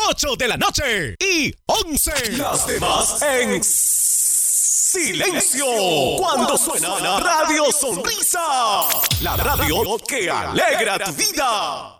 8 de la noche y 11. Las demás en silencio. Cuando suena la Radio Sonrisa. La radio que alegra tu vida.